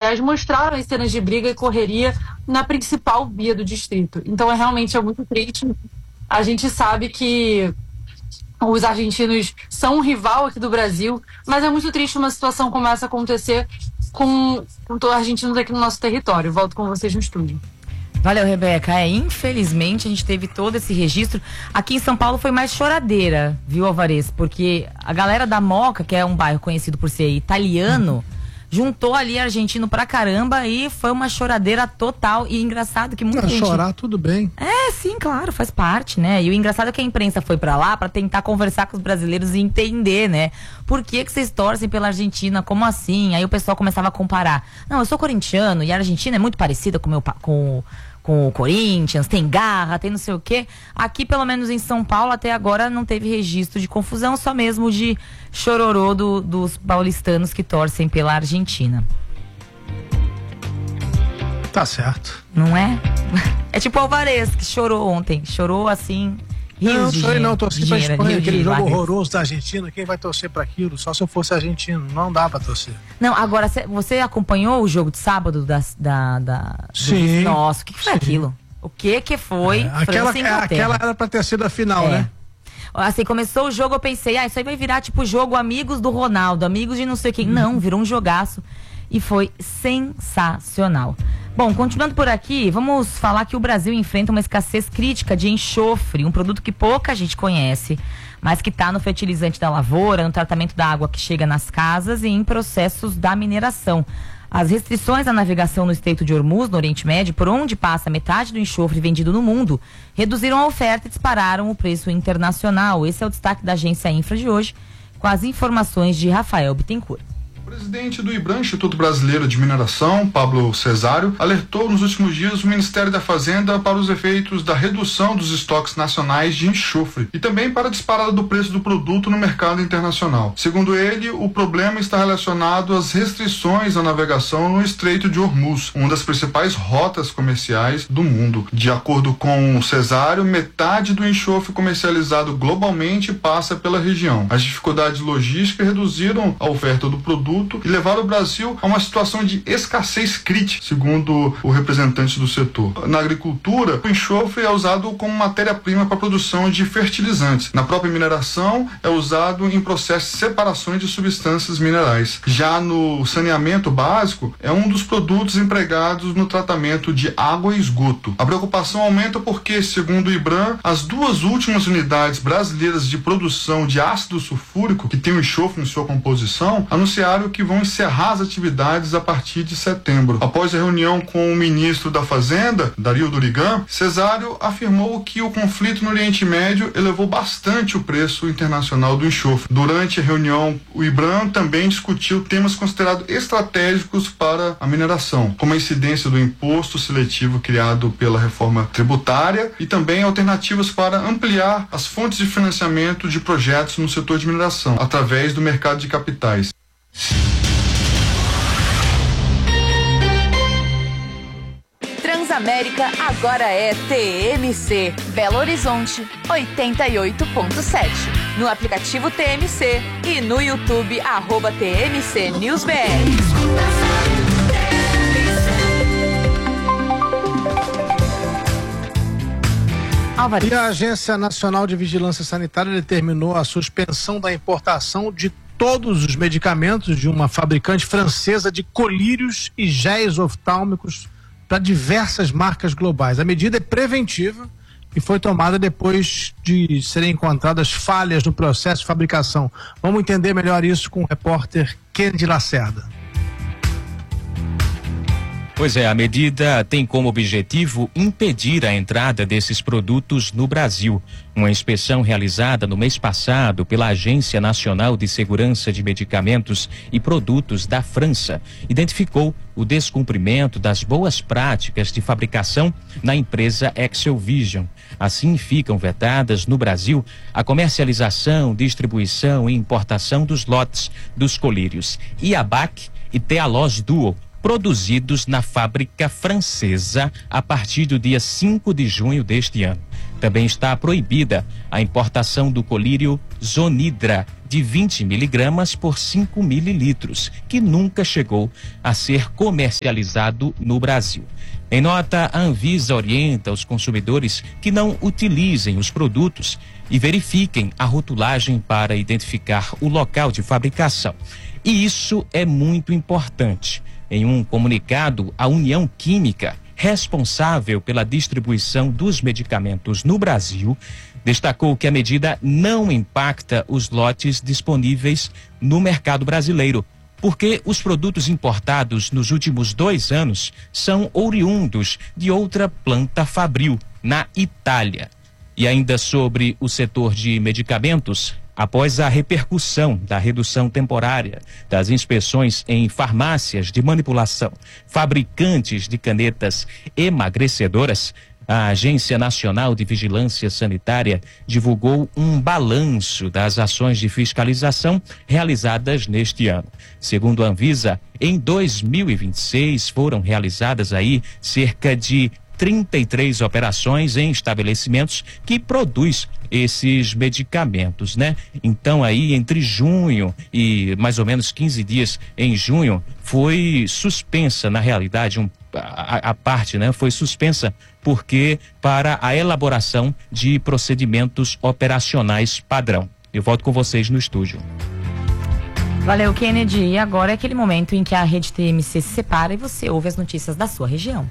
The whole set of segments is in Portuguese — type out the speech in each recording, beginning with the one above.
sociais mostraram as cenas de briga e correria na principal via do distrito. Então realmente é muito triste. A gente sabe que os argentinos são um rival aqui do Brasil, mas é muito triste uma situação como essa acontecer com todos os argentinos aqui no nosso território. Volto com vocês no estúdio. Valeu, Rebeca. Infelizmente a gente teve todo esse registro. Aqui em São Paulo foi mais choradeira, viu, Alvarez? Porque a galera da Moca, que é um bairro conhecido por ser italiano, juntou ali argentino pra caramba e foi uma choradeira total. E engraçado que muita gente... chorar, tudo bem. Sim, claro, faz parte, né? E o engraçado é que a imprensa foi pra lá pra tentar conversar com os brasileiros e entender, né? Por que vocês torcem pela Argentina? Como assim? Aí o pessoal começava a comparar. Não, eu sou corintiano e a Argentina é muito parecida com o Corinthians, tem garra, tem não sei o quê. Aqui, pelo menos em São Paulo, até agora não teve registro de confusão, só mesmo de chororô dos paulistanos que torcem pela Argentina. Tá certo. Não é? É tipo o Alvarez, que chorou ontem. Chorou assim... Não, chorei não, torci pra Espanha, aquele jogo lágrimas. horroroso da Argentina, quem vai torcer pra aquilo? Só se eu fosse argentino, não dá pra torcer. Não, agora, você acompanhou o jogo de sábado Sim. Nossa, o que foi aquilo? O que foi França e Inglaterra? Aquela era pra ter sido a final, né? Assim, começou o jogo, eu pensei, isso aí vai virar tipo jogo amigos do Ronaldo, amigos de não sei quem. Não, virou um jogaço e foi sensacional. Bom, continuando por aqui, vamos falar que o Brasil enfrenta uma escassez crítica de enxofre, um produto que pouca gente conhece, mas que está no fertilizante da lavoura, no tratamento da água que chega nas casas e em processos da mineração. As restrições à navegação no Estreito de Hormuz, no Oriente Médio, por onde passa metade do enxofre vendido no mundo, reduziram a oferta e dispararam o preço internacional. Esse é o destaque da Agência Infra de hoje, com as informações de Rafael Bittencourt. O presidente do IBRAM, Instituto Brasileiro de Mineração, Pablo Cesário, alertou nos últimos dias o Ministério da Fazenda para os efeitos da redução dos estoques nacionais de enxofre e também para a disparada do preço do produto no mercado internacional. Segundo ele, o problema está relacionado às restrições à navegação no Estreito de Hormuz, uma das principais rotas comerciais do mundo. De acordo com o Cesário, metade do enxofre comercializado globalmente passa pela região. As dificuldades logísticas reduziram a oferta do produto e levaram o Brasil a uma situação de escassez crítica, segundo o representante do setor. Na agricultura, o enxofre é usado como matéria-prima para a produção de fertilizantes. Na própria mineração, é usado em processos de separação de substâncias minerais. Já no saneamento básico, é um dos produtos empregados no tratamento de água e esgoto. A preocupação aumenta porque, segundo o IBRAM, as duas últimas unidades brasileiras de produção de ácido sulfúrico, que tem o enxofre em sua composição, anunciaram que vão encerrar as atividades a partir de setembro. Após a reunião com o ministro da Fazenda, Dario Durigan, Cesário afirmou que o conflito no Oriente Médio elevou bastante o preço internacional do enxofre. Durante a reunião, o IBRAM também discutiu temas considerados estratégicos para a mineração, como a incidência do imposto seletivo criado pela reforma tributária e também alternativas para ampliar as fontes de financiamento de projetos no setor de mineração, através do mercado de capitais. Transamérica agora é TMC, Belo Horizonte 88.7. No aplicativo TMC e no YouTube @TMC News BR. E a Agência Nacional de Vigilância Sanitária determinou a suspensão da importação de todos os medicamentos de uma fabricante francesa de colírios e géis oftálmicos para diversas marcas globais. A medida é preventiva e foi tomada depois de serem encontradas falhas no processo de fabricação. Vamos entender melhor isso com o repórter Kennedy Lacerda. Pois é, a medida tem como objetivo impedir a entrada desses produtos no Brasil. Uma inspeção realizada no mês passado pela Agência Nacional de Segurança de Medicamentos e Produtos da França identificou o descumprimento das boas práticas de fabricação na empresa Excelvision. Assim, ficam vetadas no Brasil a comercialização, distribuição e importação dos lotes dos colírios Iabac e Tealoz Duo, produzidos na fábrica francesa a partir do dia 5 de junho deste ano. Também está proibida a importação do colírio Zonidra, de 20 miligramas por 5 mililitros, que nunca chegou a ser comercializado no Brasil. Em nota, a Anvisa orienta os consumidores que não utilizem os produtos e verifiquem a rotulagem para identificar o local de fabricação. E isso é muito importante. Em um comunicado, a União Química, responsável pela distribuição dos medicamentos no Brasil, destacou que a medida não impacta os lotes disponíveis no mercado brasileiro, porque os produtos importados nos últimos 2 anos são oriundos de outra planta fabril, na Itália. E ainda sobre o setor de medicamentos, após a repercussão da redução temporária das inspeções em farmácias de manipulação, fabricantes de canetas emagrecedoras, a Agência Nacional de Vigilância Sanitária divulgou um balanço das ações de fiscalização realizadas neste ano. Segundo a Anvisa, em 2026 foram realizadas aí cerca de 33 operações em estabelecimentos que produz esses medicamentos, né? Então aí entre junho e mais ou menos 15 dias em junho foi suspensa, na realidade, a parte, né? Foi suspensa porque para a elaboração de procedimentos operacionais padrão. Eu volto com vocês no estúdio. Valeu, Kennedy. E agora é aquele momento em que a rede TMC se separa e você ouve as notícias da sua região.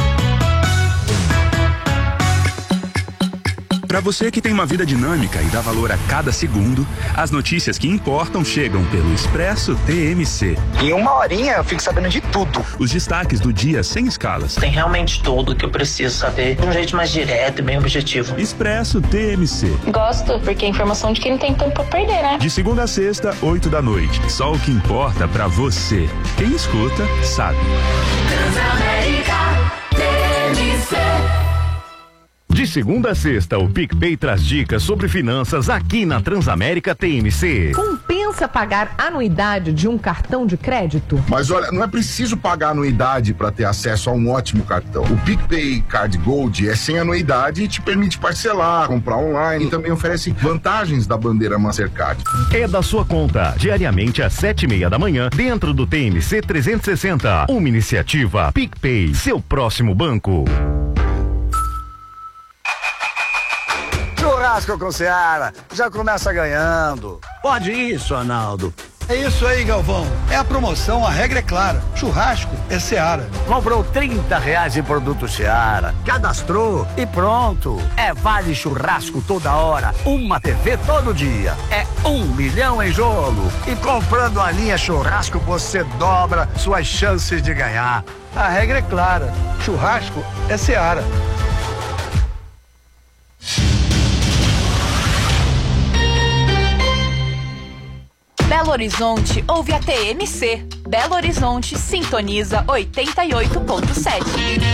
Para você que tem uma vida dinâmica e dá valor a cada segundo, as notícias que importam chegam pelo Expresso TMC. Em 1 horinha eu fico sabendo de tudo. Os destaques do dia sem escalas. Tem realmente tudo que eu preciso saber de um jeito mais direto e bem objetivo. Expresso TMC. Gosto, porque é informação de quem não tem tempo pra perder, né? De segunda a sexta, 8 da noite. Só o que importa pra você. Quem escuta, sabe. Transamérica TMC. De segunda a sexta, o PicPay traz dicas sobre finanças aqui na Transamérica TMC. Compensa pagar anuidade de um cartão de crédito? Mas olha, não é preciso pagar anuidade para ter acesso a um ótimo cartão. O PicPay Card Gold é sem anuidade e te permite parcelar, comprar online e também oferece vantagens da bandeira Mastercard. É da sua conta, diariamente às 7:30 da manhã, dentro do TMC 360. Uma iniciativa PicPay, seu próximo banco. Churrasco com Seara, já começa ganhando. Pode isso, Arnaldo. É isso aí, Galvão. É a promoção, a regra é clara. Churrasco é Seara. Comprou R$30 em produto Seara, cadastrou e pronto. É vale churrasco toda hora, uma TV todo dia. É 1 milhão em jogo. E comprando a linha churrasco, você dobra suas chances de ganhar. A regra é clara. Churrasco é Seara. Belo Horizonte ouve a TMC. Belo Horizonte sintoniza 88.7.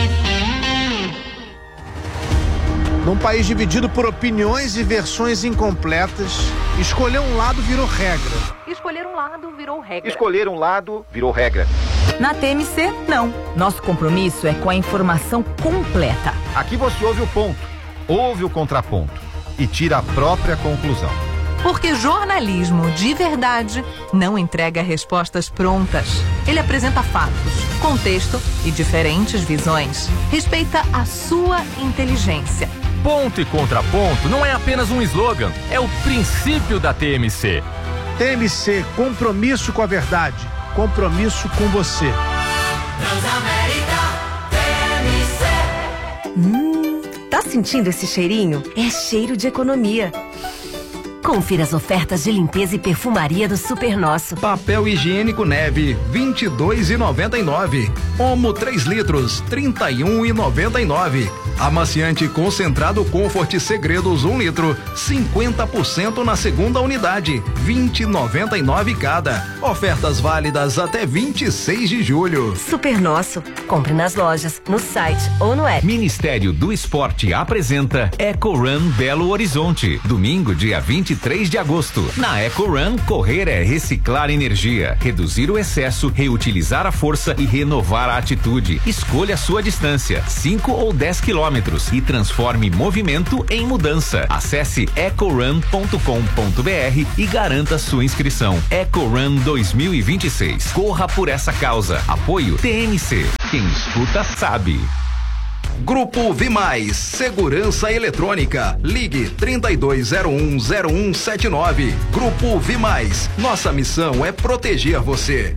Num país dividido por opiniões e versões incompletas, escolher um lado virou regra. Escolher um lado virou regra. Escolher um lado virou regra. Na TMC, não. Nosso compromisso é com a informação completa. Aqui você ouve o ponto, ouve o contraponto e tira a própria conclusão. Porque jornalismo de verdade não entrega respostas prontas. Ele apresenta fatos, contexto e diferentes visões. Respeita a sua inteligência. Ponto e contraponto não é apenas um slogan, é o princípio da TMC. TMC, compromisso com a verdade, compromisso com você. Transamérica TMC. Tá sentindo esse cheirinho? É cheiro de economia. Confira as ofertas de limpeza e perfumaria do Super Nosso. Papel higiênico Neve, R$22,99. Omo 3 litros, R$31,99. Amaciante concentrado Comfort Segredos 1 litro, 50% na segunda unidade, R$20,99 cada. Ofertas válidas até 26 de julho. Super Nosso. Compre nas lojas, no site ou no app. Ministério do Esporte apresenta EcoRun Belo Horizonte. Domingo, dia 23 de agosto. Na EcoRun, correr é reciclar energia, reduzir o excesso, reutilizar a força e renovar a atitude. Escolha a sua distância, 5 ou 10 km. quilômetros e transforme movimento em mudança. Acesse ecorun.com.br e garanta sua inscrição. EcoRun 2026. Corra por essa causa. Apoio TMC. Quem escuta sabe. Grupo Vimais, Segurança Eletrônica. Ligue 32010179. Grupo Vimais. Nossa missão é proteger você.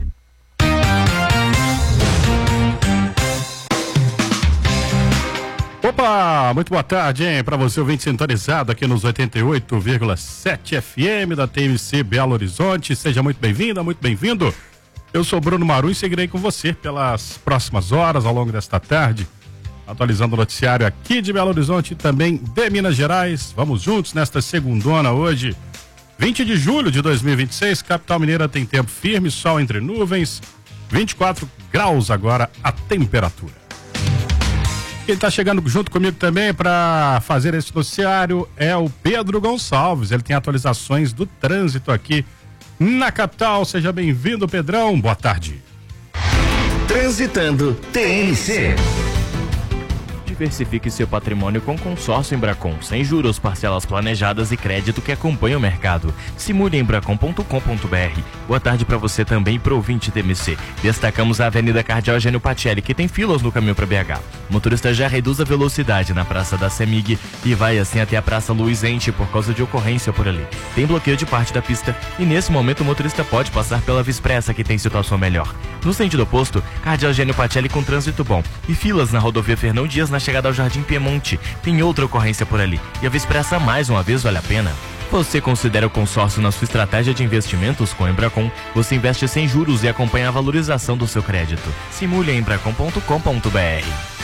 Opa, muito boa tarde, hein? Para você, ouvinte sintonizado aqui nos 88,7 FM da TMC Belo Horizonte. Seja muito bem-vinda, muito bem-vindo. Eu sou Bruno Maru e seguirei com você pelas próximas horas, ao longo desta tarde, atualizando o noticiário aqui de Belo Horizonte e também de Minas Gerais. Vamos juntos nesta segundona hoje, 20 de julho de 2026. Capital Mineira tem tempo firme, sol entre nuvens, 24 graus agora a temperatura. Quem está chegando junto comigo também para fazer esse noticiário é o Pedro Gonçalves. Ele tem atualizações do trânsito aqui na capital. Seja bem-vindo, Pedrão. Boa tarde. Transitando TMC. Diversifique seu patrimônio com consórcio Embracon, sem juros, parcelas planejadas e crédito que acompanha o mercado. Simule em embracon.com.br. Boa tarde para você também e pro ouvinte TMC. Destacamos a Avenida Cardeal Eugênio Pacelli, que tem filas no caminho para BH. O motorista já reduz a velocidade na Praça da Semig e vai assim até a Praça Luiz Ente por causa de ocorrência por ali. Tem bloqueio de parte da pista e nesse momento o motorista pode passar pela Via Expressa, que tem situação melhor. No sentido oposto, Cardeal Eugênio Pacelli com trânsito bom e filas na rodovia Fernão Dias na chegada ao Jardim Piemonte. Tem outra ocorrência por ali e a Via Expressa mais uma vez vale a pena. Você considera o consórcio na sua estratégia de investimentos com a Embracon? Você investe sem juros e acompanha a valorização do seu crédito. Simule em embracon.com.br.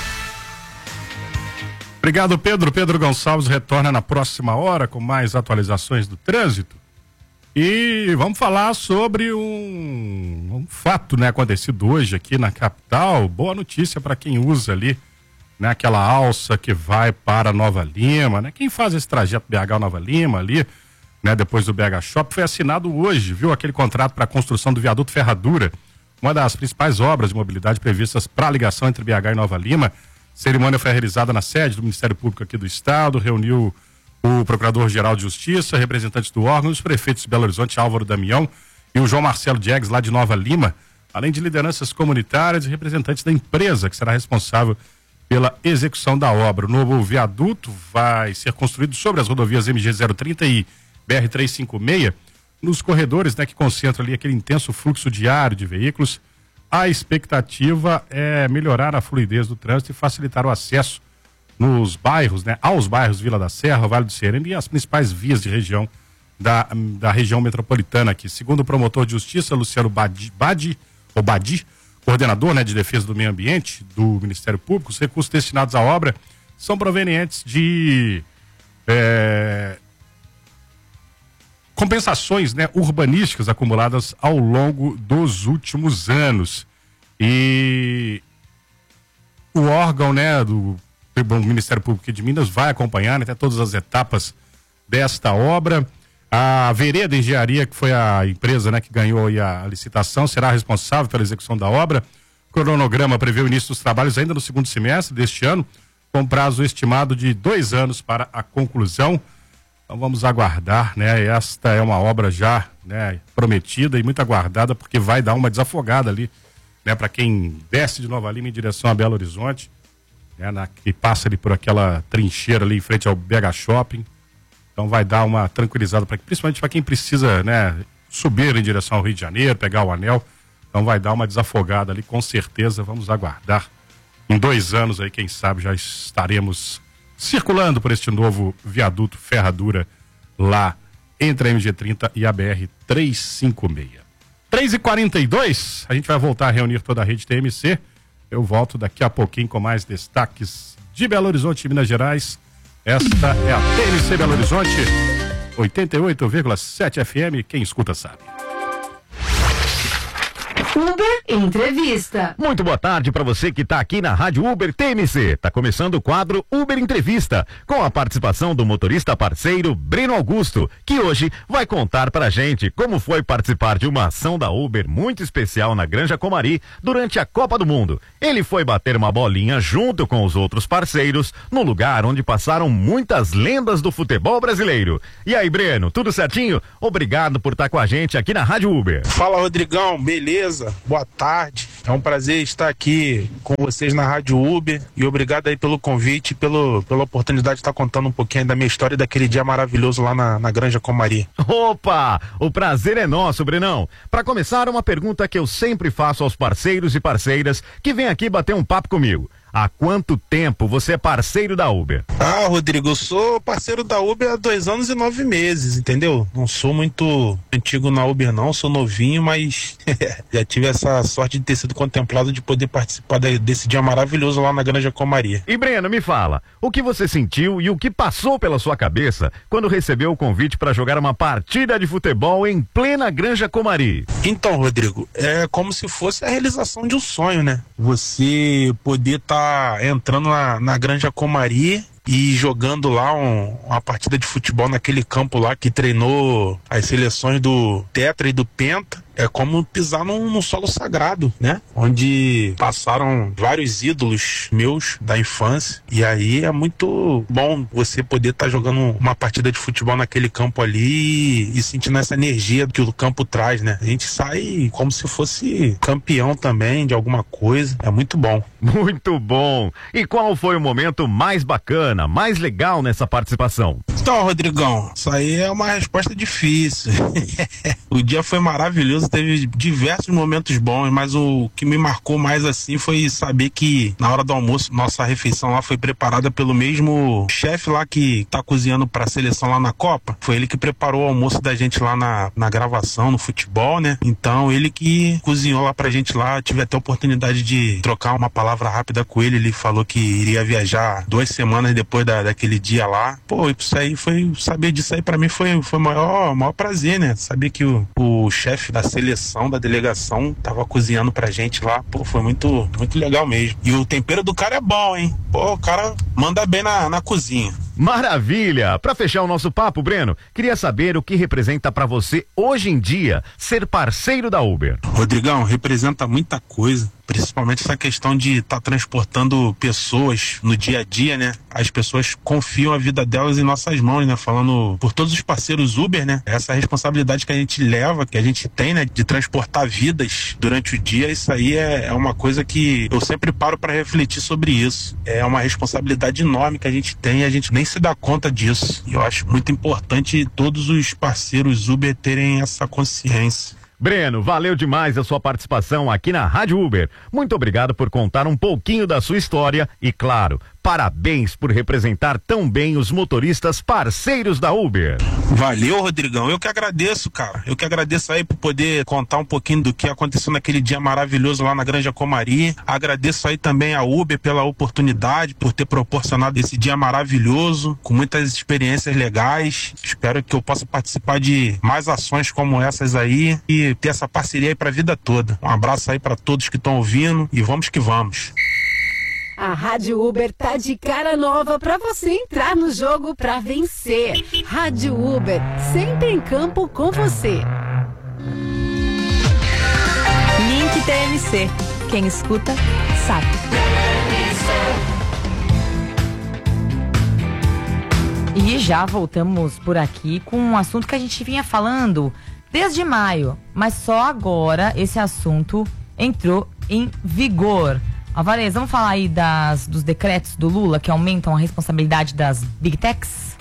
Obrigado, Pedro. Pedro Gonçalves retorna na próxima hora com mais atualizações do trânsito. E vamos falar sobre um fato, né, acontecido hoje aqui na capital. Boa notícia para quem usa ali, né, aquela alça que vai para Nova Lima, né? Quem faz esse trajeto BH-Nova Lima ali, né, depois do BH Shop, foi assinado hoje, viu, aquele contrato para a construção do viaduto Ferradura, uma das principais obras de mobilidade previstas para a ligação entre BH e Nova Lima. Cerimônia foi realizada na sede do Ministério Público aqui do Estado, reuniu o Procurador-Geral de Justiça, representantes do órgão, os prefeitos de Belo Horizonte, Álvaro Damião e o João Marcelo Diegues, lá de Nova Lima, além de lideranças comunitárias e representantes da empresa que será responsável pela execução da obra. O novo viaduto vai ser construído sobre as rodovias MG 030 e BR 356, nos corredores, né, que concentram ali aquele intenso fluxo diário de veículos. A expectativa é melhorar a fluidez do trânsito e facilitar o acesso nos bairros, né, aos bairros Vila da Serra, Vale do Sereno e as principais vias de região da região metropolitana aqui. Segundo o promotor de justiça, Luciano Badi, coordenador, né, de defesa do meio ambiente do Ministério Público, os recursos destinados à obra são provenientes de compensações, né, urbanísticas acumuladas ao longo dos últimos anos. E o órgão, né, do Ministério Público de Minas vai acompanhar, né, até todas as etapas desta obra. A Vereda Engenharia, que foi a empresa, né, que ganhou aí a licitação, será responsável pela execução da obra. O cronograma prevê o início dos trabalhos ainda no segundo semestre deste ano, com prazo estimado de 2 anos para a conclusão. Então vamos aguardar, né? Esta é uma obra já, né, prometida e muito aguardada, porque vai dar uma desafogada ali, né, para quem desce de Nova Lima em direção a Belo Horizonte, né, que passa ali por aquela trincheira ali em frente ao BH Shopping. Então vai dar uma tranquilizada, principalmente para quem precisa, né, subir em direção ao Rio de Janeiro, pegar o anel. Então vai dar uma desafogada ali, com certeza. Vamos aguardar. Em 2 anos aí, quem sabe, já estaremos circulando por este novo viaduto Ferradura lá entre a MG30 e a BR 356. 3h42, a gente vai voltar a reunir toda a rede TMC. Eu volto daqui a pouquinho com mais destaques de Belo Horizonte e Minas Gerais. Esta é a TMC Belo Horizonte, 88,7 FM. Quem escuta sabe. Uber Entrevista. Muito boa tarde para você que está aqui na Rádio Uber TMC. Tá começando o quadro Uber Entrevista, com a participação do motorista parceiro Breno Augusto, que hoje vai contar pra gente como foi participar de uma ação da Uber muito especial na Granja Comari durante a Copa do Mundo. Ele foi bater uma bolinha junto com os outros parceiros no lugar onde passaram muitas lendas do futebol brasileiro. E aí, Breno, tudo certinho? Obrigado por estar com a gente aqui na Rádio Uber. Fala, Rodrigão, beleza? Boa tarde. É um prazer estar aqui com vocês na Rádio Uber e obrigado aí pelo convite, pela oportunidade de estar contando um pouquinho da minha história e daquele dia maravilhoso lá na Granja Comari. Opa! O prazer é nosso, Brenão. Para começar, uma pergunta que eu sempre faço aos parceiros e parceiras que vêm aqui bater um papo comigo. Há quanto tempo você é parceiro da Uber? Ah, Rodrigo, eu sou parceiro da Uber há 2 anos e 9 meses, entendeu? Não sou muito antigo na Uber não, sou novinho, mas já tive essa sorte de ter sido contemplado de poder participar desse dia maravilhoso lá na Granja Comari. E Breno, me fala, o que você sentiu e o que passou pela sua cabeça quando recebeu o convite para jogar uma partida de futebol em plena Granja Comari? Então, Rodrigo, é como se fosse a realização de um sonho, né? Você poder estar entrando na Granja Comari e jogando lá uma partida de futebol naquele campo lá que treinou as seleções do Tetra e do Penta. É como pisar num solo sagrado, né? Onde passaram vários ídolos meus da infância. E aí é muito bom você poder estar jogando uma partida de futebol naquele campo ali e sentindo essa energia que o campo traz, né? A gente sai como se fosse campeão também de alguma coisa. É muito bom. Muito bom. E qual foi o momento mais bacana, mais legal nessa participação? Então, Rodrigão, isso aí é uma resposta difícil. O dia foi maravilhoso, teve diversos momentos bons, mas o que me marcou mais assim foi saber que na hora do almoço, nossa refeição lá foi preparada pelo mesmo chefe lá que tá cozinhando pra seleção lá na Copa. Foi ele que preparou o almoço da gente lá na gravação, no futebol, né? Então, ele que cozinhou lá pra gente lá. Tive até a oportunidade de trocar uma palavra rápida com ele. Ele falou que iria viajar 2 semanas depois daquele dia lá. Pô, isso aí saber disso aí pra mim foi o maior prazer, né? Saber que o chefe da seleção, da delegação, tava cozinhando pra gente lá. Pô, foi muito, muito legal mesmo. E o tempero do cara é bom, hein? Pô, o cara manda bem na cozinha. Maravilha! Para fechar o nosso papo, Breno, queria saber o que representa para você hoje em dia ser parceiro da Uber. Rodrigão, representa muita coisa, principalmente essa questão de estar transportando pessoas no dia a dia, né? As pessoas confiam a vida delas em nossas mãos, né? Falando por todos os parceiros Uber, né? Essa responsabilidade que a gente leva, que a gente tem, né? De transportar vidas durante o dia, isso aí é uma coisa que eu sempre paro para refletir sobre isso. É uma responsabilidade enorme que a gente tem e a gente nem se dá conta disso. E eu acho muito importante todos os parceiros Uber terem essa consciência. Breno, valeu demais a sua participação aqui na Rádio Uber. Muito obrigado por contar um pouquinho da sua história e, claro, parabéns por representar tão bem os motoristas parceiros da Uber. Valeu, Rodrigão. Eu que agradeço, cara. Eu que agradeço aí por poder contar um pouquinho do que aconteceu naquele dia maravilhoso lá na Granja Comari. Agradeço aí também a Uber pela oportunidade, por ter proporcionado esse dia maravilhoso, com muitas experiências legais. Espero que eu possa participar de mais ações como essas aí e ter essa parceria aí pra vida toda. Um abraço aí pra todos que estão ouvindo e vamos que vamos. A Rádio Uber tá de cara nova pra você entrar no jogo pra vencer. Rádio Uber, sempre em campo com você. Link TMC. Quem escuta, sabe. E já voltamos por aqui com um assunto que a gente vinha falando desde maio, mas só agora esse assunto entrou em vigor. Alvarez, vamos falar aí dos decretos do Lula que aumentam a responsabilidade das Big Techs?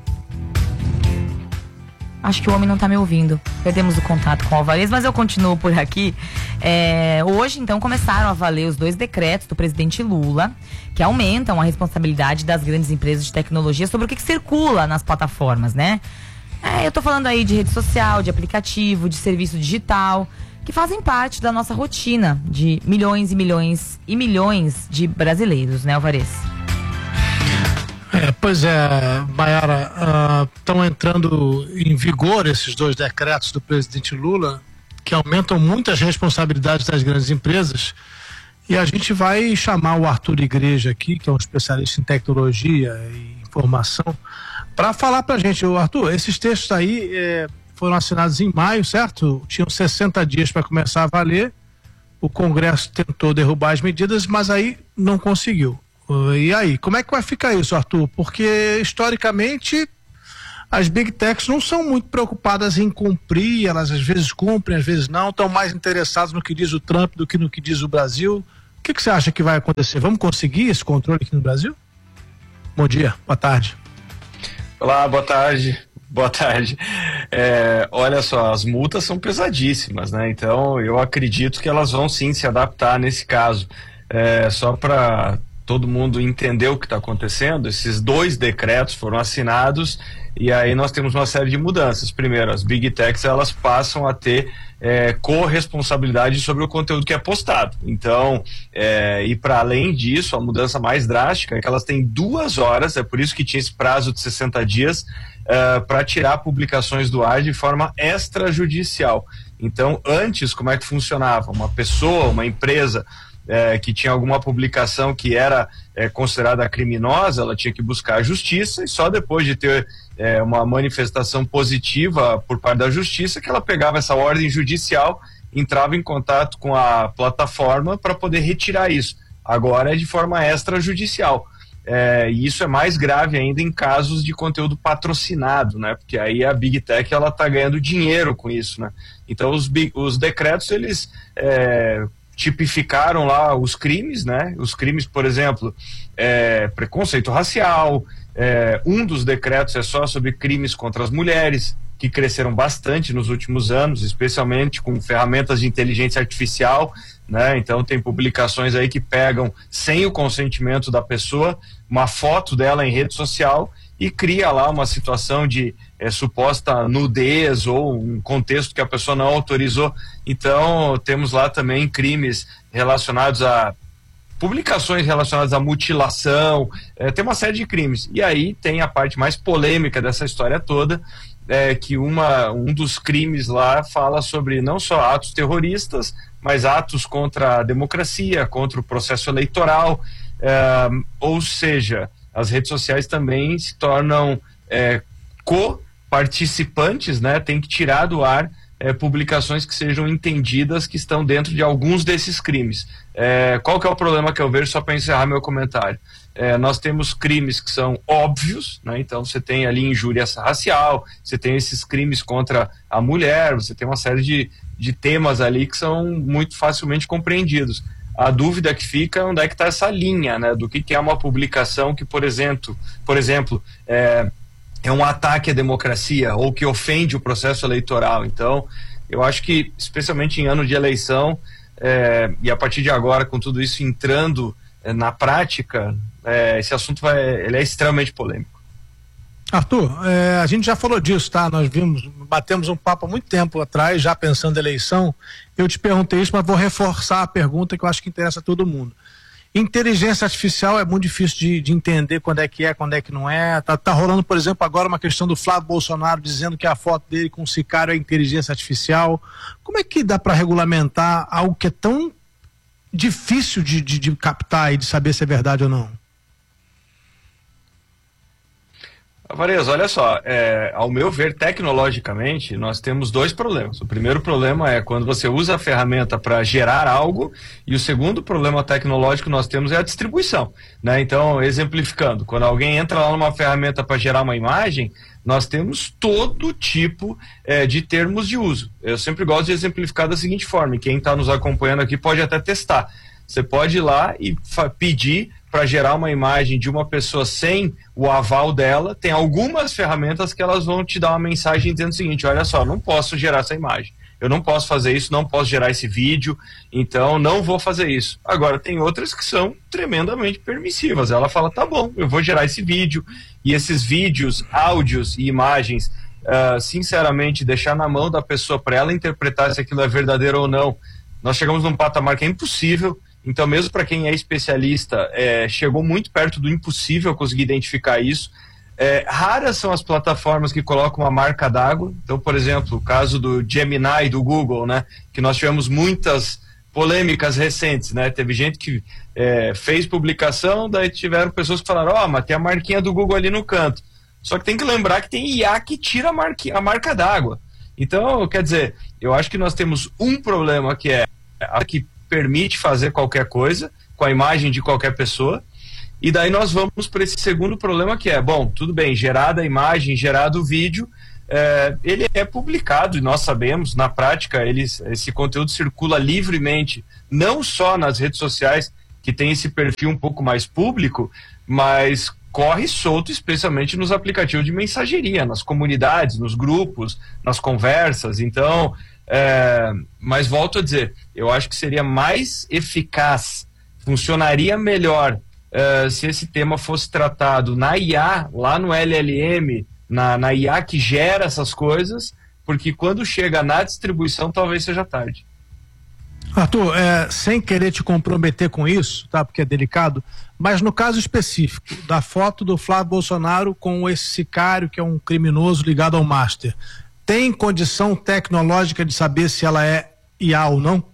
Acho que o homem não tá me ouvindo. Perdemos o contato com o Alvarez, mas eu continuo por aqui. Hoje, então, começaram a valer os 2 decretos do presidente Lula, que aumentam a responsabilidade das grandes empresas de tecnologia sobre o que circula nas plataformas, né? Eu tô falando aí de rede social, de aplicativo, de serviço digital, que fazem parte da nossa rotina de milhões e milhões e milhões de brasileiros, né, Alvarez? Pois é, Maiara, estão entrando em vigor esses 2 decretos do presidente Lula que aumentam muitas responsabilidades das grandes empresas. E a gente vai chamar o Arthur Igreja aqui, que é um especialista em tecnologia e informação, para falar para a gente. Arthur, esses textos aí foram assinados em maio, certo? Tinham 60 dias para começar a valer. O Congresso tentou derrubar as medidas, mas aí não conseguiu. E aí, como é que vai ficar isso, Arthur? Porque, historicamente, as Big Techs não são muito preocupadas em cumprir, elas às vezes cumprem, às vezes não, estão mais interessadas no que diz o Trump do que no que diz o Brasil. O que você acha que vai acontecer? Vamos conseguir esse controle aqui no Brasil? Bom dia, boa tarde. Olá, boa tarde. Boa tarde. Olha só, as multas são pesadíssimas, né? Então eu acredito que elas vão sim se adaptar nesse caso. Só para todo mundo entender o que está acontecendo, esses 2 decretos foram assinados e aí nós temos uma série de mudanças. Primeiro, as Big Techs elas passam a ter corresponsabilidade sobre o conteúdo que é postado. Então, e para além disso, a mudança mais drástica é que elas têm 2 horas, é por isso que tinha esse prazo de 60 dias, para tirar publicações do ar de forma extrajudicial. Então, antes, como é que funcionava? Uma pessoa, uma empresa que tinha alguma publicação que era considerada criminosa, ela tinha que buscar a justiça e só depois de ter uma manifestação positiva por parte da justiça que ela pegava essa ordem judicial, entrava em contato com a plataforma para poder retirar isso. Agora é de forma extrajudicial. E isso é mais grave ainda em casos de conteúdo patrocinado, né? Porque aí a Big Tech ela está ganhando dinheiro com isso, né? Então os decretos eles tipificaram lá os crimes, né? Os crimes, por exemplo, preconceito racial. Um dos decretos é só sobre crimes contra as mulheres, que cresceram bastante nos últimos anos, especialmente com ferramentas de inteligência artificial, né? Então tem publicações aí que pegam sem o consentimento da pessoa uma foto dela em rede social e cria lá uma situação de suposta nudez ou um contexto que a pessoa não autorizou. Então temos lá também crimes relacionados a publicações relacionadas à mutilação, tem uma série de crimes. E aí tem a parte mais polêmica dessa história toda, que um dos crimes lá fala sobre não só atos terroristas, mas atos contra a democracia, contra o processo eleitoral, ou seja, as redes sociais também se tornam co-participantes, né? Tem que tirar do ar publicações que sejam entendidas que estão dentro de alguns desses crimes. Qual que é o problema que eu vejo, só para encerrar meu comentário? Nós temos crimes que são óbvios, né? Então você tem ali injúria racial, você tem esses crimes contra a mulher, você tem uma série de temas ali que são muito facilmente compreendidos. A dúvida que fica é onde é que está essa linha, né? Do que é uma publicação que, por exemplo, é um ataque à democracia ou que ofende o processo eleitoral. Então, eu acho que, especialmente em ano de eleição, e a partir de agora, com tudo isso entrando na prática, esse assunto ele é extremamente polêmico. Arthur, a gente já falou disso, tá? Nós batemos um papo há muito tempo atrás, já pensando em eleição. Eu te perguntei isso, mas vou reforçar a pergunta que eu acho que interessa a todo mundo. Inteligência artificial é muito difícil de entender quando é que não é. Tá rolando, por exemplo, agora uma questão do Flávio Bolsonaro dizendo que a foto dele com o sicário é inteligência artificial. Como é que dá para regulamentar algo que é tão difícil de captar e de saber se é verdade ou não? Alvarez, olha só, ao meu ver, tecnologicamente, nós temos 2 problemas. O primeiro problema é quando você usa a ferramenta para gerar algo, e o segundo problema tecnológico que nós temos é a distribuição, né? Então, exemplificando, quando alguém entra lá numa ferramenta para gerar uma imagem, nós temos todo tipo de termos de uso. Eu sempre gosto de exemplificar da seguinte forma, e quem está nos acompanhando aqui pode até testar. Você pode ir lá e pedir para gerar uma imagem de uma pessoa sem o aval dela. Tem algumas ferramentas que elas vão te dar uma mensagem dizendo o seguinte: olha só, não posso gerar essa imagem, eu não posso fazer isso, não posso gerar esse vídeo, então não vou fazer isso. Agora tem outras que são tremendamente permissivas. Ela fala, tá bom, eu vou gerar esse vídeo, e esses vídeos, áudios e imagens, sinceramente, deixar na mão da pessoa para ela interpretar se aquilo é verdadeiro ou não. Nós chegamos num patamar que é impossível. Então, mesmo para quem é especialista, chegou muito perto do impossível conseguir identificar isso. Raras são as plataformas que colocam uma marca d'água. Então, por exemplo, o caso do Gemini do Google, né, que nós tivemos muitas polêmicas recentes, né? Teve gente que fez publicação, daí tiveram pessoas que falaram, mas tem a marquinha do Google ali no canto. Só que tem que lembrar que tem IA que tira a marca d'água. Então, quer dizer, eu acho que nós temos um problema que é a que permite fazer qualquer coisa com a imagem de qualquer pessoa. E daí nós vamos para esse segundo problema que é, tudo bem, gerada a imagem, gerado o vídeo, ele é publicado e nós sabemos, na prática, esse conteúdo circula livremente, não só nas redes sociais, que tem esse perfil um pouco mais público, mas corre solto, especialmente nos aplicativos de mensageria, nas comunidades, nos grupos, nas conversas. Então, mas volto a dizer, eu acho que seria mais eficaz, funcionaria melhor se esse tema fosse tratado na IA, lá no LLM, na IA que gera essas coisas, porque quando chega na distribuição talvez seja tarde. Arthur, sem querer te comprometer com isso, tá? Porque é delicado, mas no caso específico da foto do Flávio Bolsonaro com esse sicário que é um criminoso ligado ao Master, tem condição tecnológica de saber se ela é IA ou não?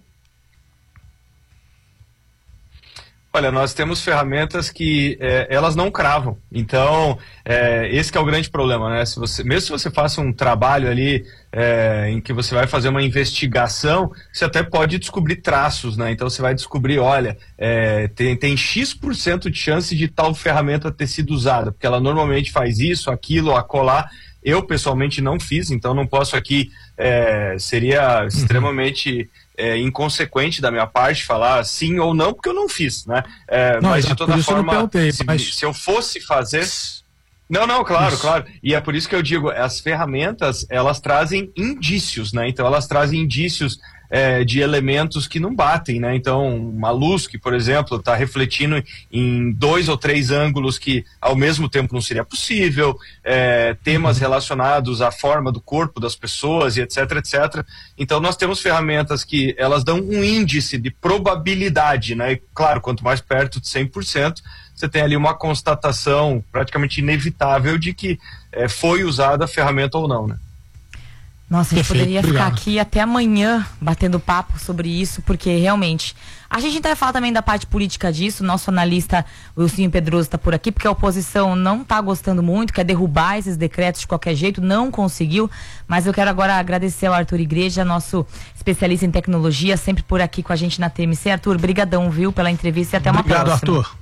Olha, nós temos ferramentas que elas não cravam. Então, esse que é o grande problema, né? Mesmo se você faça um trabalho ali em que você vai fazer uma investigação, você até pode descobrir traços, né? Então você vai descobrir, olha, tem X% de chance de tal ferramenta ter sido usada, porque ela normalmente faz isso, aquilo, acolá. Eu pessoalmente não fiz, então não posso aqui, seria extremamente inconsequente da minha parte falar sim ou não, porque eu não fiz, né? Mas de toda forma, se eu fosse fazer... Não, claro. E é por isso que eu digo, as ferramentas, elas trazem indícios, né? Então elas trazem indícios de elementos que não batem, né? Então uma luz que, por exemplo, está refletindo em 2 ou 3 ângulos que ao mesmo tempo não seria possível, temas relacionados à forma do corpo das pessoas e etc. Então nós temos ferramentas que elas dão um índice de probabilidade, né? E, claro, quanto mais perto de 100%, você tem ali uma constatação praticamente inevitável de que foi usada a ferramenta ou não, né? Nossa, a gente poderia ficar aqui até amanhã batendo papo sobre isso, porque realmente a gente vai falar também da parte política disso. Nosso analista Wilson Pedroso está por aqui, porque a oposição não está gostando muito, quer derrubar esses decretos de qualquer jeito, não conseguiu. Mas eu quero agora agradecer ao Arthur Igreja, nosso especialista em tecnologia, sempre por aqui com a gente na TMC. Arthur, brigadão, viu, pela entrevista e até uma próxima. Obrigado, Arthur.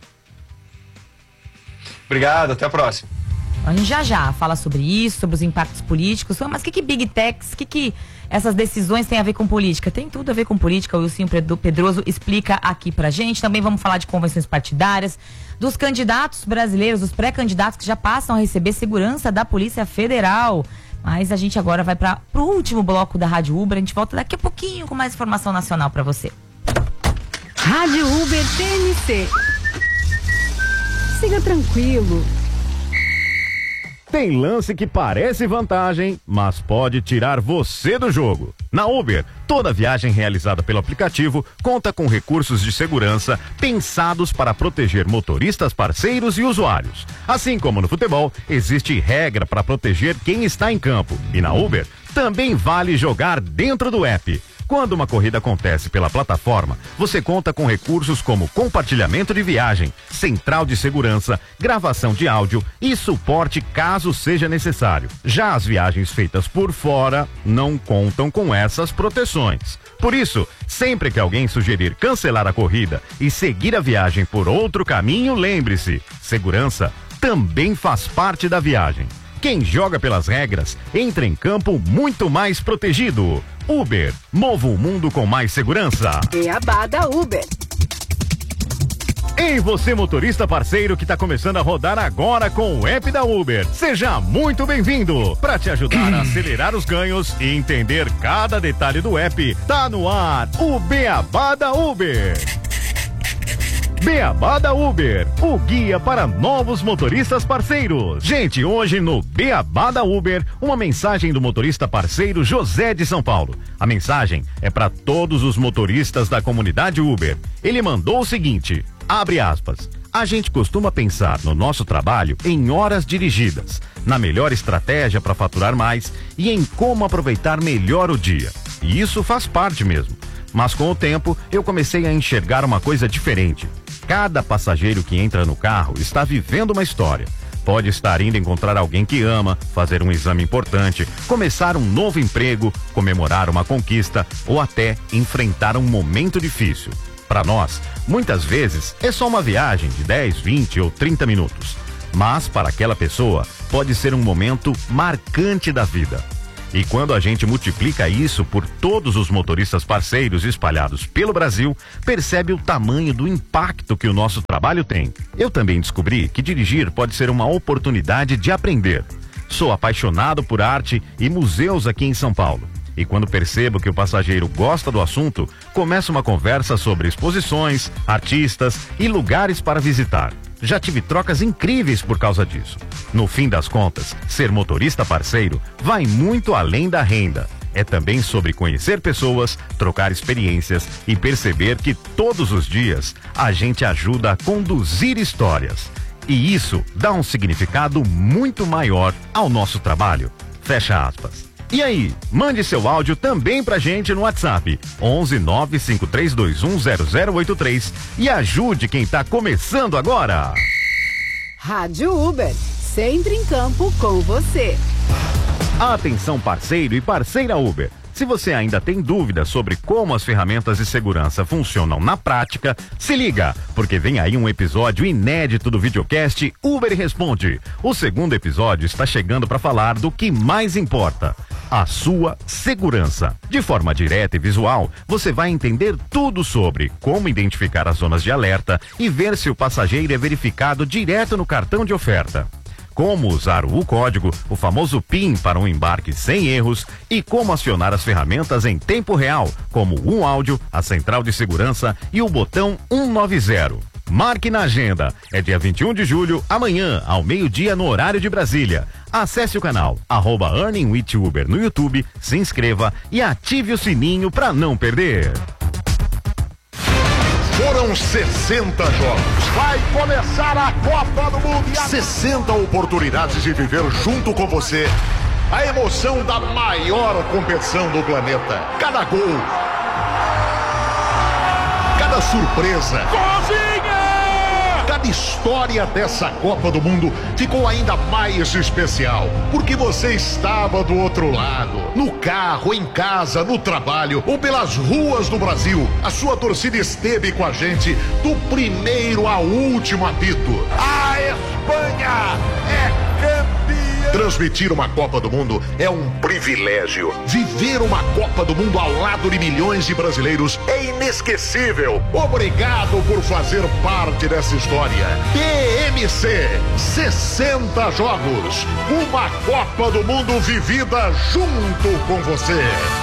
Obrigado, até a próxima. A gente já fala sobre isso, sobre os impactos políticos, mas o que Big Techs, o que essas decisões têm a ver com política? Tem tudo a ver com política, o Wilson Pedroso explica aqui pra gente. Também vamos falar de convenções partidárias, dos candidatos brasileiros, dos pré-candidatos que já passam a receber segurança da Polícia Federal. Mas a gente agora vai pro último bloco da Rádio Uber, a gente volta daqui a pouquinho com mais informação nacional pra você. Rádio Uber TMC. Siga tranquilo. Tem lance que parece vantagem, mas pode tirar você do jogo. Na Uber, toda viagem realizada pelo aplicativo conta com recursos de segurança pensados para proteger motoristas, parceiros e usuários. Assim como no futebol, existe regra para proteger quem está em campo. E na Uber, também vale jogar dentro do app. Quando uma corrida acontece pela plataforma, você conta com recursos como compartilhamento de viagem, central de segurança, gravação de áudio e suporte caso seja necessário. Já as viagens feitas por fora não contam com essas proteções. Por isso, sempre que alguém sugerir cancelar a corrida e seguir a viagem por outro caminho, lembre-se, segurança também faz parte da viagem. Quem joga pelas regras entra em campo muito mais protegido. Uber, mova o mundo com mais segurança. Beabá da Uber. Ei, você motorista parceiro que está começando a rodar agora com o app da Uber. Seja muito bem-vindo. Para te ajudar a acelerar os ganhos e entender cada detalhe do app, tá no ar o Beabá da Uber. Beabá da Uber, o guia para novos motoristas parceiros. Gente, hoje no Beabá da Uber, uma mensagem do motorista parceiro José de São Paulo. A mensagem é para todos os motoristas da comunidade Uber. Ele mandou o seguinte, abre aspas, A gente costuma pensar no nosso trabalho em horas dirigidas, na melhor estratégia para faturar mais e em como aproveitar melhor o dia. E isso faz parte mesmo. Mas com o tempo, eu comecei a enxergar uma coisa diferente. Cada passageiro que entra no carro está vivendo uma história. Pode estar indo encontrar alguém que ama, fazer um exame importante, começar um novo emprego, comemorar uma conquista ou até enfrentar um momento difícil. Para nós, muitas vezes é só uma viagem de 10, 20 ou 30 minutos. Mas para aquela pessoa, pode ser um momento marcante da vida. E quando a gente multiplica isso por todos os motoristas parceiros espalhados pelo Brasil, percebe o tamanho do impacto que o nosso trabalho tem. Eu também descobri que dirigir pode ser uma oportunidade de aprender. Sou apaixonado por arte e museus aqui em São Paulo. E quando percebo que o passageiro gosta do assunto, começa uma conversa sobre exposições, artistas e lugares para visitar. Já tive trocas incríveis por causa disso. No fim das contas, ser motorista parceiro vai muito além da renda. É também sobre conhecer pessoas, trocar experiências e perceber que todos os dias a gente ajuda a conduzir histórias. E isso dá um significado muito maior ao nosso trabalho. Fecha aspas. E aí, mande seu áudio também pra gente no WhatsApp 11 95321 0083 e ajude quem tá começando agora. Rádio Uber, sempre em campo com você. Atenção parceiro e parceira Uber. Se você ainda tem dúvidas sobre como as ferramentas de segurança funcionam na prática, se liga, porque vem aí um episódio inédito do videocast Uber Responde. O segundo episódio está chegando para falar do que mais importa: a sua segurança. De forma direta e visual, você vai entender tudo sobre como identificar as zonas de alerta e ver se o passageiro é verificado direto no cartão de oferta. Como usar o código, o famoso PIN para um embarque sem erros e como acionar as ferramentas em tempo real, como o áudio, a central de segurança e o botão 190. Marque na agenda, é dia 21 de julho, amanhã, ao meio-dia no horário de Brasília. Acesse o canal @EarningWithUber no YouTube, se inscreva e ative o sininho para não perder. Foram 60 jogos. Vai começar a Copa do Mundo. 60 oportunidades de viver junto com você a emoção da maior competição do planeta. Cada gol, cada surpresa, cada história dessa Copa do Mundo ficou ainda mais especial, porque você estava do outro lado, no carro, em casa, no trabalho ou pelas ruas do Brasil. A sua torcida esteve com a gente do primeiro ao último apito. A Espanha é campeã! Transmitir uma Copa do Mundo é um privilégio. Viver uma Copa do Mundo ao lado de milhões de brasileiros é inesquecível. Obrigado por fazer parte dessa história. TMC, 60 jogos. Uma Copa do Mundo vivida junto com você.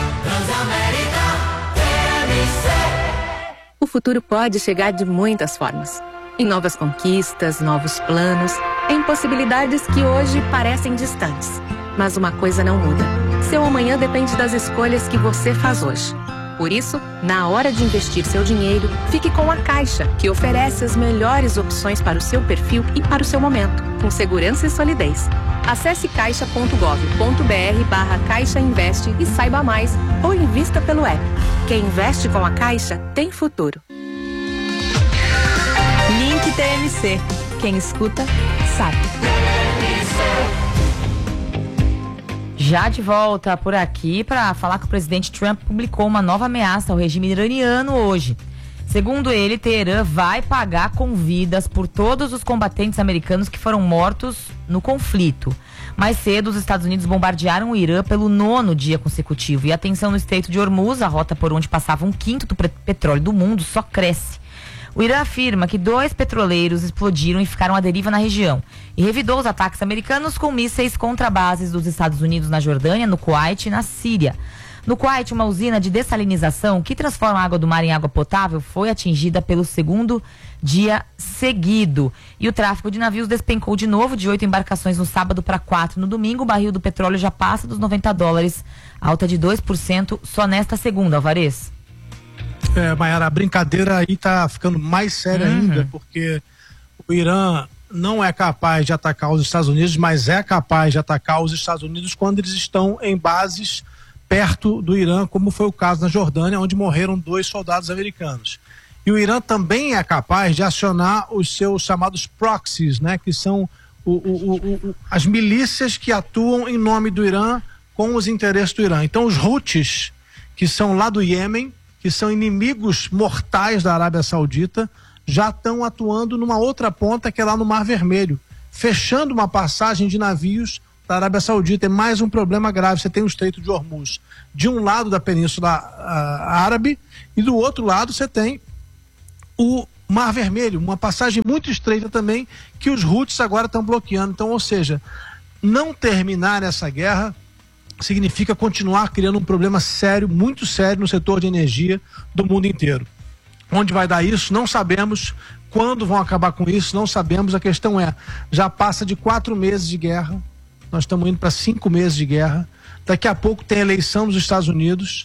O futuro pode chegar de muitas formas. Em novas conquistas, novos planos, em possibilidades que hoje parecem distantes. Mas uma coisa não muda: seu amanhã depende das escolhas que você faz hoje. Por isso, na hora de investir seu dinheiro, fique com a Caixa, que oferece as melhores opções para o seu perfil e para o seu momento, com segurança e solidez. Acesse caixa.gov.br/Caixa Investe e saiba mais, ou invista pelo app. Quem investe com a Caixa tem futuro. Link TMC. Quem escuta, sabe. Já de volta por aqui para falar que o presidente Trump publicou uma nova ameaça ao regime iraniano hoje. Segundo ele, Teherã vai pagar com vidas por todos os combatentes americanos que foram mortos no conflito. Mais cedo, os Estados Unidos bombardearam o Irã pelo 9º dia consecutivo e a tensão no Estreito de Hormuz, a rota por onde passava 1/5 do petróleo do mundo, só cresce. O Irã afirma que 2 petroleiros explodiram e ficaram à deriva na região e revidou os ataques americanos com mísseis contra bases dos Estados Unidos na Jordânia, no Kuwait e na Síria. No Kuwait, uma usina de dessalinização que transforma a água do mar em água potável foi atingida pelo 2º dia seguido. E o tráfego de navios despencou de novo, de 8 embarcações no sábado para 4 no domingo. O barril do petróleo já passa dos $90, alta de 2% só nesta segunda, Alvarez. Maiara, a brincadeira aí tá ficando mais séria ainda, porque o o Irã não é capaz de atacar os Estados Unidos, mas é capaz de atacar os Estados Unidos quando eles estão em bases perto do Irã, como foi o caso na Jordânia, onde morreram 2 soldados americanos. E o Irã também é capaz de acionar os seus chamados proxies, né, que são as milícias que atuam em nome do Irã com os interesses do Irã. Então os Houthis, que são lá do Iêmen, que são inimigos mortais da Arábia Saudita, já estão atuando numa outra ponta, que é lá no Mar Vermelho, fechando uma passagem de navios da Arábia Saudita. É mais um problema grave. Você tem o Estreito de Hormuz de um lado da Península Árabe e do outro lado você tem o Mar Vermelho, uma passagem muito estreita também, que os Houthis agora estão bloqueando. Então, ou seja, não terminar essa guerra significa continuar criando um problema sério, muito sério no setor de energia do mundo inteiro. Onde vai dar isso, não sabemos. Quando vão acabar com isso, não sabemos. A questão é, já passa de 4 meses de guerra, nós estamos indo para 5 meses de guerra, daqui a pouco tem eleição nos Estados Unidos.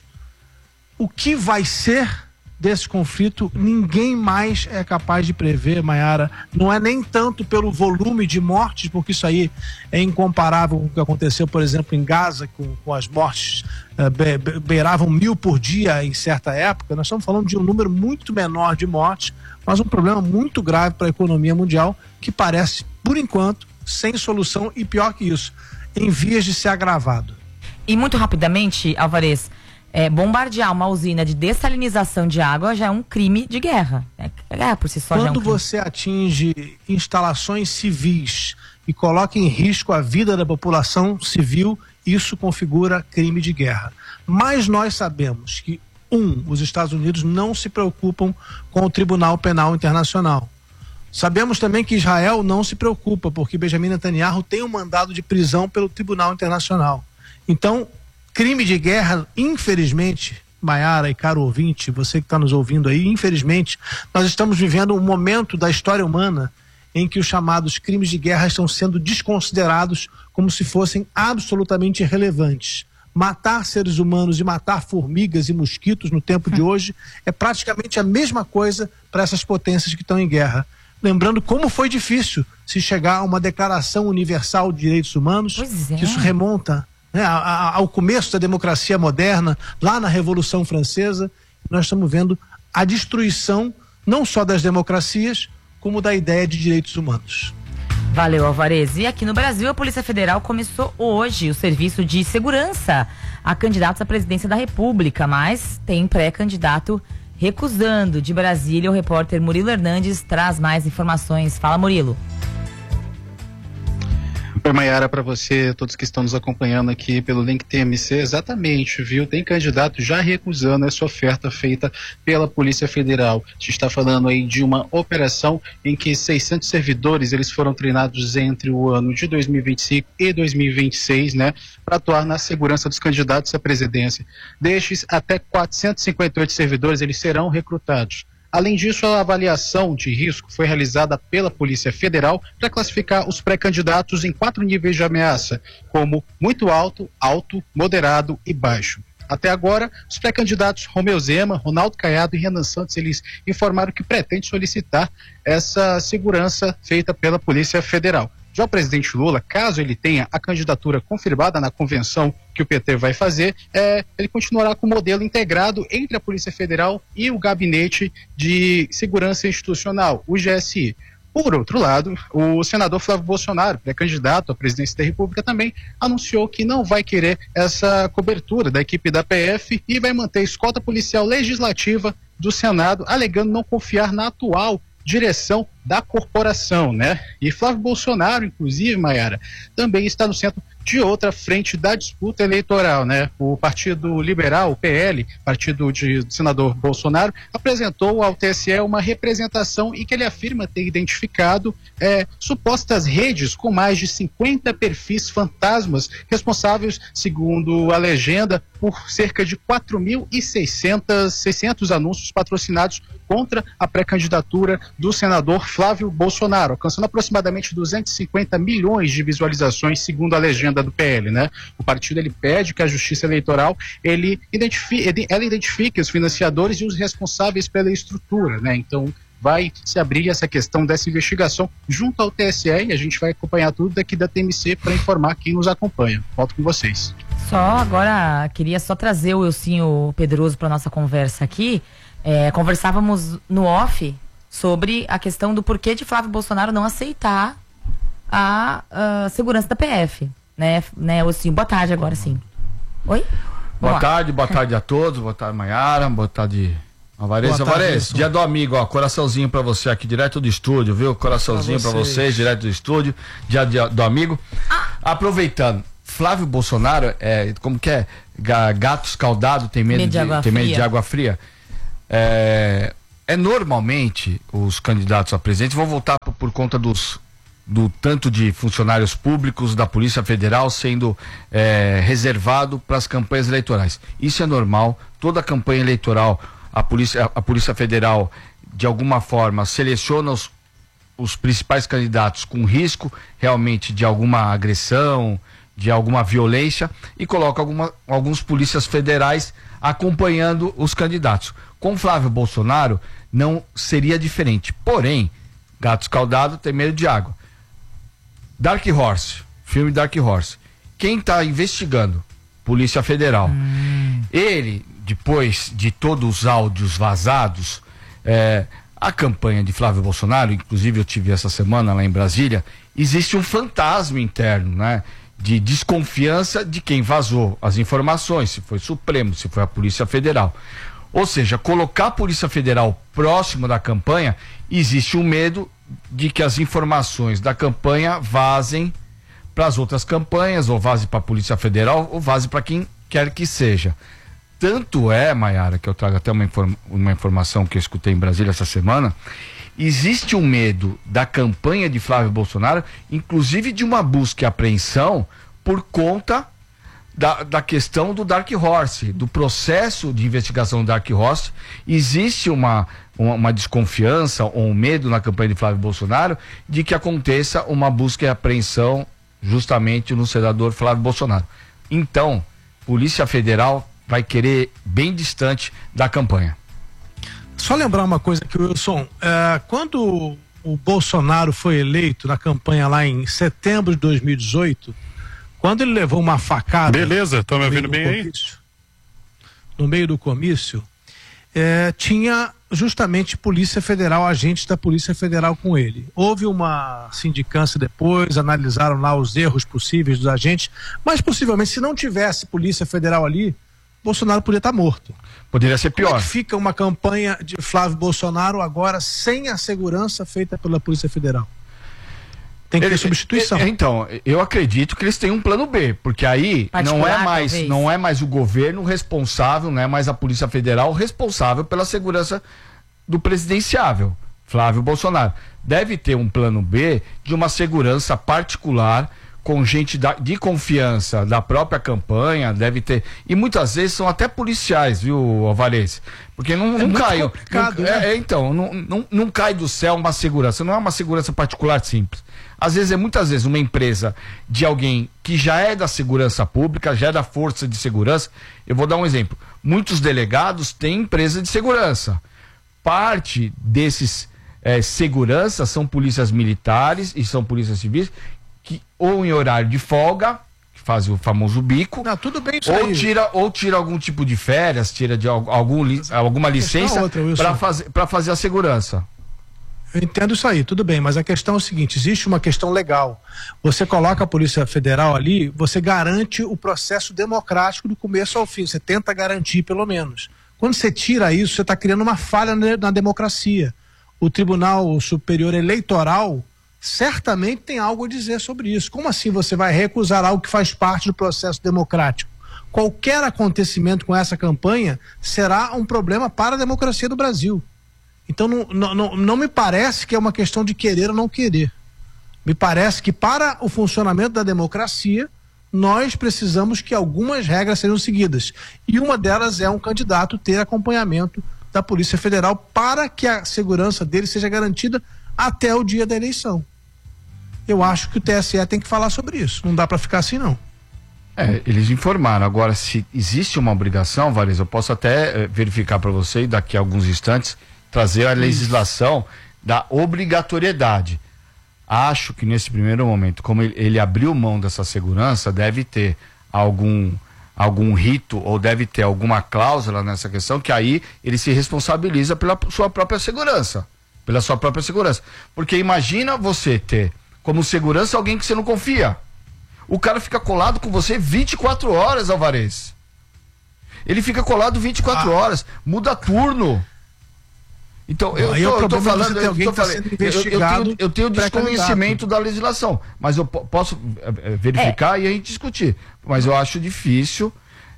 O que vai ser desse conflito, ninguém mais é capaz de prever, Mayara. Não é nem tanto pelo volume de mortes, porque isso aí é incomparável com o que aconteceu, por exemplo, em Gaza, com as mortes beiravam 1000 por dia em certa época. Nós estamos falando de um número muito menor de mortes, mas um problema muito grave para a economia mundial, que parece, por enquanto, sem solução e, pior que isso, em vias de ser agravado. E muito rapidamente, Alvarez, bombardear uma usina de dessalinização de água já é um crime de guerra. Por si só já é um crime. Quando você atinge instalações civis e coloca em risco a vida da população civil, isso configura crime de guerra. Mas nós sabemos que, os Estados Unidos não se preocupam com o Tribunal Penal Internacional. Sabemos também que Israel não se preocupa, porque Benjamin Netanyahu tem um mandado de prisão pelo Tribunal Internacional. Então, crime de guerra, infelizmente, Mayara e caro ouvinte, você que está nos ouvindo aí, infelizmente, nós estamos vivendo um momento da história humana em que os chamados crimes de guerra estão sendo desconsiderados como se fossem absolutamente irrelevantes. Matar seres humanos e matar formigas e mosquitos no tempo de hoje é praticamente a mesma coisa para essas potências que estão em guerra. Lembrando como foi difícil se chegar a uma Declaração Universal de Direitos Humanos, que isso remonta ao começo da democracia moderna, lá na Revolução Francesa. Nós estamos vendo a destruição não só das democracias, como da ideia de direitos humanos. Valeu, Alvarez. E aqui no Brasil, a Polícia Federal começou hoje o serviço de segurança a candidatos à presidência da República, mas tem pré-candidato recusando. De Brasília, o repórter Murilo Hernandes traz mais informações. Fala, Murilo. Oi, Mayara, para você, todos que estão nos acompanhando aqui pelo link TMC, exatamente, viu? Tem candidato já recusando essa oferta feita pela Polícia Federal. A gente está falando aí de uma operação em que 600 servidores, eles foram treinados entre o ano de 2025 e 2026, né, para atuar na segurança dos candidatos à presidência. Destes, até 458 servidores, eles serão recrutados. Além disso, a avaliação de risco foi realizada pela Polícia Federal para classificar os pré-candidatos em 4 níveis de ameaça, como muito alto, alto, moderado e baixo. Até agora, os pré-candidatos Romeu Zema, Ronaldo Caiado e Renan Santos, eles informaram que pretendem solicitar essa segurança feita pela Polícia Federal. Já o presidente Lula, caso ele tenha a candidatura confirmada na convenção que o PT vai fazer, ele continuará com o modelo integrado entre a Polícia Federal e o Gabinete de Segurança Institucional, o GSI. Por outro lado, o senador Flávio Bolsonaro, pré-candidato à presidência da República, também anunciou que não vai querer essa cobertura da equipe da PF e vai manter a escolta policial legislativa do Senado, alegando não confiar na atual direção da corporação, né? E Flávio Bolsonaro, inclusive, Mayara, também está no centro de outra frente da disputa eleitoral, né? O Partido Liberal, o PL, partido do senador Bolsonaro, apresentou ao TSE uma representação em que ele afirma ter identificado supostas redes com mais de 50 perfis fantasmas responsáveis, segundo a legenda, por cerca de 4.600 anúncios patrocinados contra a pré-candidatura do senador Flávio Bolsonaro, alcançando aproximadamente 250 milhões de visualizações, segundo a legenda do PL, né? O partido ele pede que a Justiça Eleitoral ela identifique os financiadores e os responsáveis pela estrutura, né? Então vai se abrir essa questão dessa investigação junto ao TSE e a gente vai acompanhar tudo daqui da TMC para informar quem nos acompanha. Volto com vocês. Só agora, queria só trazer o Elcinho Pedroso para nossa conversa aqui. Conversávamos no off sobre a questão do porquê de Flávio Bolsonaro não aceitar a segurança da PF, né, Elcinho? Boa tarde agora, sim. Oi? Boa tarde a todos, boa tarde, Maiara, boa tarde, Alvarez. Alvarez, dia do amigo, ó, coraçãozinho pra você aqui, direto do estúdio, viu? Coraçãozinho pra vocês, direto do estúdio, dia do amigo. Aproveitando, Flávio Bolsonaro, como que é? Gato escaldado tem medo de água fria. Normalmente, os candidatos a presidente vão votar por conta do tanto de funcionários públicos da Polícia Federal sendo reservado para as campanhas eleitorais. Isso é normal, toda campanha eleitoral, a Polícia Federal, de alguma forma, seleciona os principais candidatos com risco realmente de alguma agressão, de alguma violência, e coloca alguns polícias federais acompanhando os candidatos. Com Flávio Bolsonaro, não seria diferente. Porém, gato escaldado tem medo de água. Dark Horse, filme Dark Horse. Quem está investigando? Polícia Federal. Ele, depois de todos os áudios vazados, a campanha de Flávio Bolsonaro, inclusive eu tive essa semana lá em Brasília, existe um fantasma interno, né? De desconfiança de quem vazou as informações, se foi Supremo, se foi a Polícia Federal. Ou seja, colocar a Polícia Federal próximo da campanha, existe um medo de que as informações da campanha vazem para as outras campanhas, ou vazem para a Polícia Federal, ou vazem para quem quer que seja. Tanto é, Maiara, que eu trago até uma informação que eu escutei em Brasília essa semana, existe um medo da campanha de Flávio Bolsonaro, inclusive de uma busca e apreensão por conta da questão do Dark Horse, do processo de investigação do Dark Horse. Existe uma desconfiança ou um medo na campanha de Flávio Bolsonaro de que aconteça uma busca e apreensão justamente no senador Flávio Bolsonaro. Então, Polícia Federal vai querer bem distante da campanha. Só lembrar uma coisa aqui, Wilson, quando o Bolsonaro foi eleito na campanha lá em setembro de 2018, quando ele levou uma facada... Beleza, estão me ouvindo bem aí? No meio do comício, tinha justamente Polícia Federal, agentes da Polícia Federal com ele. Houve uma sindicância depois, analisaram lá os erros possíveis dos agentes, mas possivelmente se não tivesse Polícia Federal ali, Bolsonaro poderia estar morto. Poderia ser pior. Como é que fica uma campanha de Flávio Bolsonaro agora sem a segurança feita pela Polícia Federal? Tem que ter substituição. Então, eu acredito que eles têm um plano B, porque aí não é mais o governo responsável, não é mais a Polícia Federal responsável pela segurança do presidenciável, Flávio Bolsonaro. Deve ter um plano B de uma segurança particular com gente de confiança da própria campanha, deve ter, e muitas vezes são até policiais, viu, Alvarez? Porque não cai, não cai do céu uma segurança, não é uma segurança particular simples. Às vezes muitas vezes uma empresa de alguém que já é da segurança pública, já é da força de segurança. Eu vou dar um exemplo, muitos delegados têm empresa de segurança, parte desses seguranças são polícias militares e são polícias civis, que ou em horário de folga, que faz o famoso bico, tudo bem isso ou tira algum tipo de férias, tira de alguma licença para fazer a segurança. Eu entendo isso aí, tudo bem, mas a questão é o seguinte, existe uma questão legal. Você coloca a Polícia Federal ali, você garante o processo democrático do começo ao fim, você tenta garantir pelo menos. Quando você tira isso, você está criando uma falha na democracia. O Tribunal Superior Eleitoral certamente tem algo a dizer sobre isso. Como assim você vai recusar algo que faz parte do processo democrático? Qualquer acontecimento com essa campanha será um problema para a democracia do Brasil. Então não me parece que é uma questão de querer ou não querer. Me parece que para o funcionamento da democracia, nós precisamos que algumas regras sejam seguidas. E uma delas é um candidato ter acompanhamento da Polícia Federal para que a segurança dele seja garantida até o dia da eleição. Eu acho que o TSE tem que falar sobre isso. Não dá para ficar assim, não. Eles informaram. Agora, se existe uma obrigação, Varese, eu posso até verificar para você daqui a alguns instantes trazer a legislação da obrigatoriedade. Acho que nesse primeiro momento, como ele abriu mão dessa segurança, deve ter algum rito ou deve ter alguma cláusula nessa questão que aí ele se responsabiliza pela sua própria segurança. Porque imagina você ter como segurança alguém que você não confia. O cara fica colado com você 24 horas, Alvarez. Ele fica colado 24 horas, muda turno. Então, eu tô falando, eu tenho desconhecimento da legislação, mas eu posso verificar e a gente discutir. Mas eu acho difícil,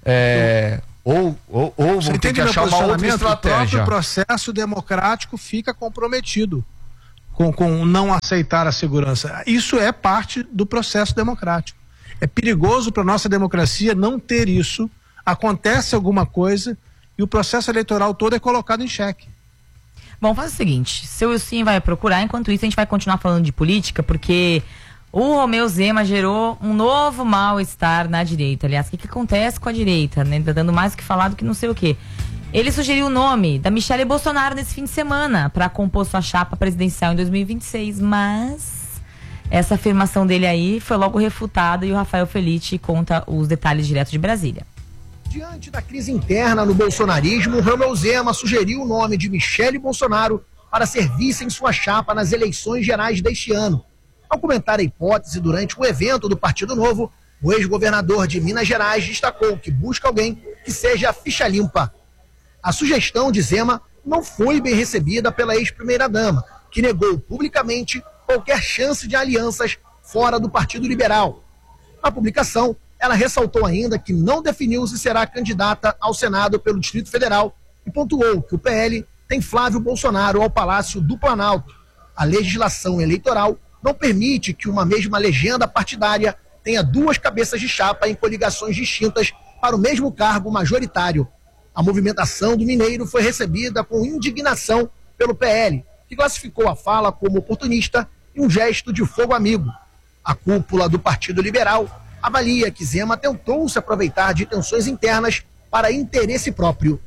ou vamos ter que achar uma outra estratégia. O próprio processo democrático fica comprometido com não aceitar a segurança. Isso é parte do processo democrático. É perigoso para a nossa democracia não ter isso. Acontece alguma coisa e o processo eleitoral todo é colocado em xeque. Bom, faz o seguinte, seu Wilson vai procurar, enquanto isso a gente vai continuar falando de política, porque o Romeu Zema gerou um novo mal-estar na direita. Aliás, o que acontece com a direita, né? Tá dando mais o que falar do que não sei o quê. Ele sugeriu o nome da Michelle Bolsonaro nesse fim de semana para compor sua chapa presidencial em 2026, mas essa afirmação dele aí foi logo refutada e o Rafael Felitti conta os detalhes direto de Brasília. Diante da crise interna no bolsonarismo, Romeu Zema sugeriu o nome de Michelle Bolsonaro para ser vice em sua chapa nas eleições gerais deste ano. Ao comentar a hipótese durante um evento do Partido Novo, o ex-governador de Minas Gerais destacou que busca alguém que seja ficha limpa. A sugestão de Zema não foi bem recebida pela ex-primeira-dama, que negou publicamente qualquer chance de alianças fora do Partido Liberal. Na publicação, ela ressaltou ainda que não definiu se será candidata ao Senado pelo Distrito Federal e pontuou que o PL tem Flávio Bolsonaro ao Palácio do Planalto. A legislação eleitoral não permite que uma mesma legenda partidária tenha duas cabeças de chapa em coligações distintas para o mesmo cargo majoritário. A movimentação do mineiro foi recebida com indignação pelo PL, que classificou a fala como oportunista e um gesto de fogo amigo. A cúpula do Partido Liberal avalia que Zema tentou se aproveitar de tensões internas para interesse próprio.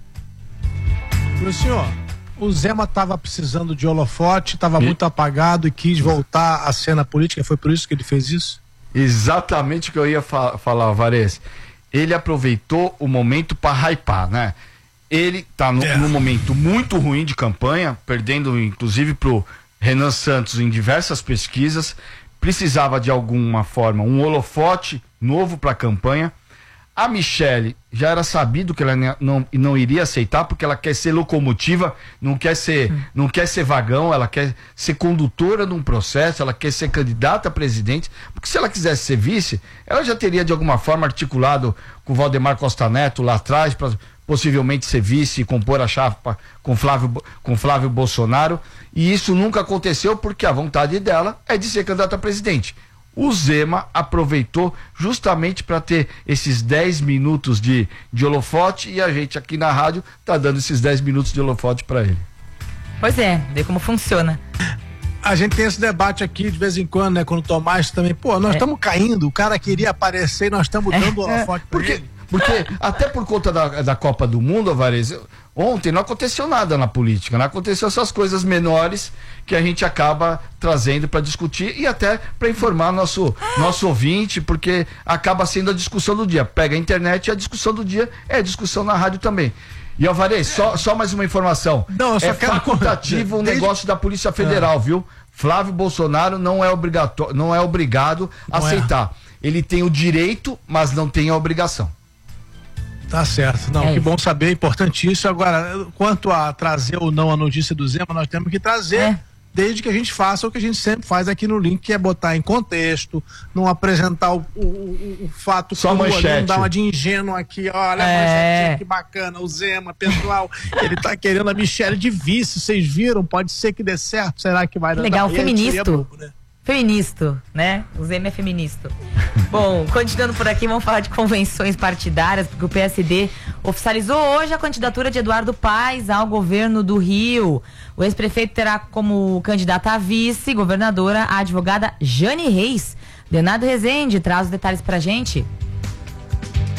Meu senhor, o Zema estava precisando de holofote, estava muito apagado e quis voltar à cena política, foi por isso que ele fez isso? Exatamente o que eu ia falar, Alvarez. Ele aproveitou o momento para hypar, né? Ele tá num momento muito ruim de campanha, perdendo inclusive pro Renan Santos em diversas pesquisas. Precisava de alguma forma um holofote novo para a campanha. A Michelle já era sabido que ela não iria aceitar, porque ela quer ser locomotiva, não quer ser vagão, ela quer ser condutora de um processo, ela quer ser candidata a presidente, porque se ela quisesse ser vice, ela já teria de alguma forma articulado com o Valdemar Costa Neto lá atrás para possivelmente ser vice e compor a chapa com Flávio Bolsonaro, e isso nunca aconteceu porque a vontade dela é de ser candidata a presidente. O Zema aproveitou justamente para ter esses 10 minutos de holofote, e a gente aqui na rádio tá dando esses 10 minutos de holofote para ele. Pois é, vê como funciona. A gente tem esse debate aqui de vez em quando, né? Quando o Tomás também, nós estamos caindo, o cara queria aparecer e nós estamos dando holofote para ele. Porque até por conta da Copa do Mundo, Alvarez, ontem não aconteceu nada na política, não aconteceu essas coisas menores que a gente acaba trazendo para discutir e até para informar nosso ouvinte, porque acaba sendo a discussão do dia. Pega a internet e a discussão do dia é a discussão na rádio também. E Alvarez, só mais uma informação. Não, eu só quero facultativo o negócio da Polícia Federal, viu? Flávio Bolsonaro não é obrigado a aceitar. Ele tem o direito, mas não tem a obrigação. Tá certo, que bom saber, importantíssimo. Agora, quanto a trazer ou não a notícia do Zema, nós temos que trazer, desde que a gente faça o que a gente sempre faz aqui no link, que é botar em contexto, não apresentar o fato só manchete, não dar uma de ingênuo aqui, olha a manchete, que bacana, o Zema, pessoal, ele tá querendo a Michelle de vice, vocês viram, pode ser que dê certo, será que vai dar? Legal, feminista. Feminista, né? O Zema é feminista. Bom, continuando por aqui, vamos falar de convenções partidárias, porque o PSD oficializou hoje a candidatura de Eduardo Paes ao governo do Rio. O ex-prefeito terá como candidata a vice-governadora a advogada Jane Reis. Leonardo Rezende traz os detalhes pra gente.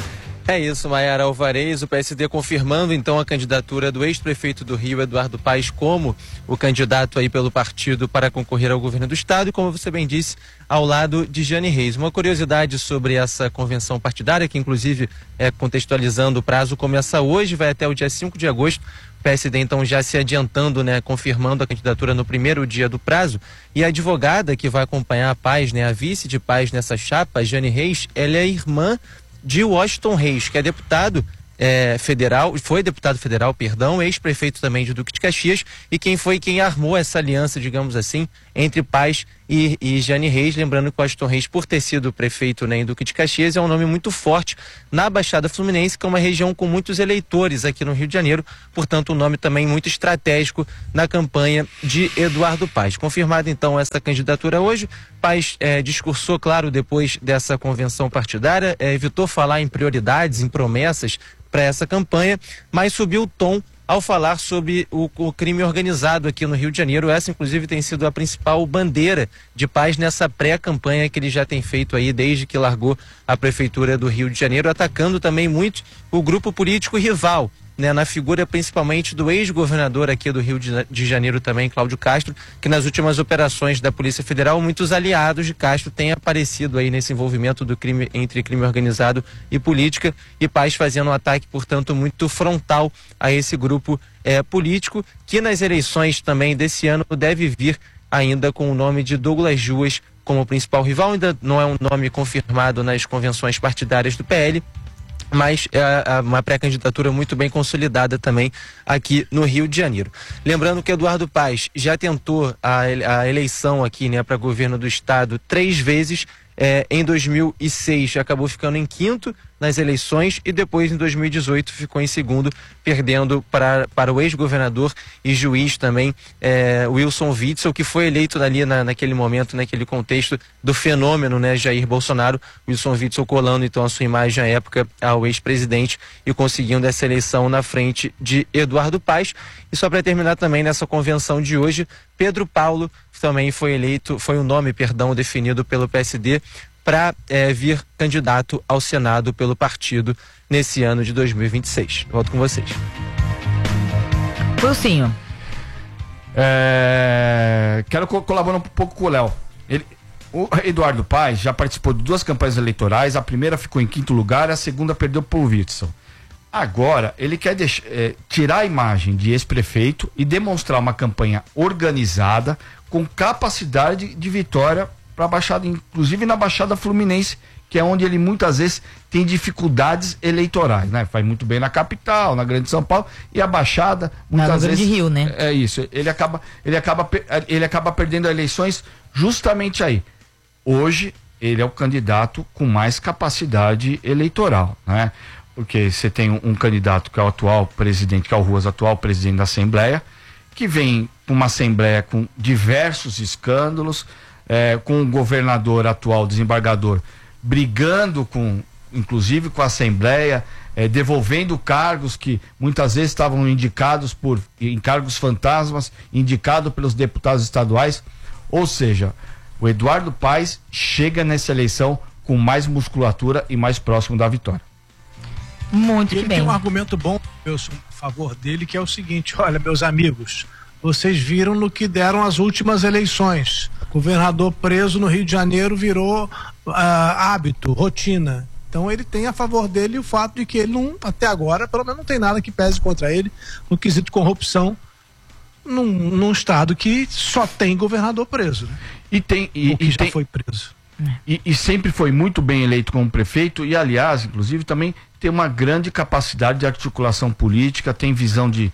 É isso, Maiara Alvarez, o PSD confirmando então a candidatura do ex-prefeito do Rio, Eduardo Paes, como o candidato aí pelo partido para concorrer ao governo do estado e, como você bem disse, ao lado de Jane Reis. Uma curiosidade sobre essa convenção partidária, que inclusive, contextualizando, o prazo começa hoje, vai até o dia 5 de agosto. O PSD então já se adiantando, né, confirmando a candidatura no primeiro dia do prazo. E a advogada que vai acompanhar a Paes, né, a vice de Paes nessa chapa, Jane Reis, ela é irmã de Washington Reis, que é deputado federal, foi deputado federal, ex-prefeito também de Duque de Caxias, e quem armou essa aliança, digamos assim, entre Paes e Jane Reis. Lembrando que o Washington Reis, por ter sido prefeito, né, em Duque de Caxias, é um nome muito forte na Baixada Fluminense, que é uma região com muitos eleitores aqui no Rio de Janeiro, portanto um nome também muito estratégico na campanha de Eduardo Paes. Confirmada então essa candidatura hoje, Paes discursou, claro, depois dessa convenção partidária, evitou falar em prioridades, em promessas para essa campanha, mas subiu o tom ao falar sobre o crime organizado aqui no Rio de Janeiro. Essa, inclusive, tem sido a principal bandeira de Paes nessa pré-campanha que ele já tem feito aí desde que largou a prefeitura do Rio de Janeiro, atacando também muito o grupo político rival, né, na figura principalmente do ex-governador aqui do Rio de Janeiro também, Cláudio Castro, que nas últimas operações da Polícia Federal, muitos aliados de Castro têm aparecido aí nesse envolvimento do crime, entre crime organizado e política, e Paes fazendo um ataque, portanto, muito frontal a esse grupo político, que nas eleições também desse ano deve vir ainda com o nome de Douglas Juas como principal rival. Ainda não é um nome confirmado nas convenções partidárias do PL, mas é uma pré-candidatura muito bem consolidada também aqui no Rio de Janeiro. Lembrando que Eduardo Paes já tentou a eleição aqui, né, para governo do estado 3 vezes. Em 2006 acabou ficando em 5º nas eleições e depois em 2018 ficou em 2º, perdendo para o ex-governador e juiz também, Wilson Witzel, que foi eleito ali naquele momento, naquele contexto do fenômeno, né, Jair Bolsonaro. Wilson Witzel colando então a sua imagem à época ao ex-presidente e conseguindo essa eleição na frente de Eduardo Paes. E só para terminar também nessa convenção de hoje, Pedro Paulo também foi o nome definido pelo PSD para vir candidato ao Senado pelo partido nesse ano de 2026. Volto com vocês. Pulsinho. Quero colaborar um pouco com o Léo. O Eduardo Paes já participou de 2 campanhas eleitorais, a primeira ficou em 5º lugar, a segunda perdeu para o Witzel. Agora, ele quer tirar a imagem de ex-prefeito e demonstrar uma campanha organizada, com capacidade de vitória para a Baixada, inclusive na Baixada Fluminense, que é onde ele muitas vezes tem dificuldades eleitorais, né? Faz muito bem na capital, na Grande São Paulo, e a Baixada muitas vezes de Rio, né? É isso. Ele acaba perdendo eleições justamente aí. Hoje ele é o candidato com mais capacidade eleitoral, né? Porque você tem um candidato que é o atual presidente, que é o Ruas, atual presidente da Assembleia, que vem com uma Assembleia com diversos escândalos, com o governador atual, desembargador, brigando inclusive com a Assembleia, devolvendo cargos que muitas vezes estavam indicados em cargos fantasmas, indicado pelos deputados estaduais. Ou seja, o Eduardo Paes chega nessa eleição com mais musculatura e mais próximo da vitória. Muito bem. Ele tem um argumento bom, Wilson, a favor dele, que é o seguinte: olha, meus amigos, vocês viram no que deram as últimas eleições. Governador preso no Rio de Janeiro virou hábito, rotina. Então ele tem a favor dele o fato de que ele não, até agora, pelo menos não tem nada que pese contra ele no quesito corrupção num estado que só tem governador preso, né? Já foi preso. E sempre foi muito bem eleito como prefeito e, aliás, inclusive, também tem uma grande capacidade de articulação política, tem visão de